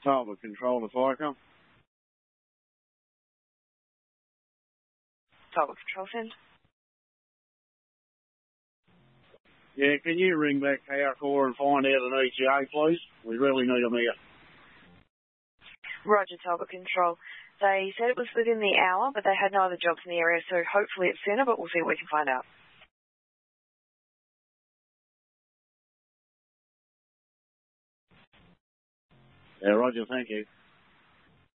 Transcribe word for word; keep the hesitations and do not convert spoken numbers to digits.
Talbot Control to Flycom. Talbot Control, send. Yeah, can you ring back Power Corps and find out an E T A, please? We really need them here. Roger, Talbot Control. They said it was within the hour, but they had no other jobs in the area, so hopefully it's sooner, but we'll see what we can find out. Yeah, Roger, thank you.